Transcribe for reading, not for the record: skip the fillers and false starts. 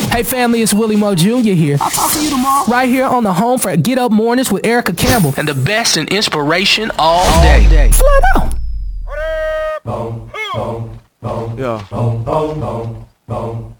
Hey family, it's Willie Mo Jr. here. I'll talk to you tomorrow. Right here on the home for Get Up Mornings with Erica Campbell. And the best in inspiration all day. Slow down. Yeah.